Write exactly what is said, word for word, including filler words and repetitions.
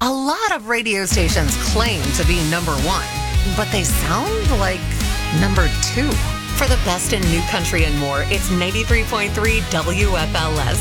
A lot of radio stations claim to be number one, but they sound like number two. For the best in new country and more, it's ninety-three point three W F L S.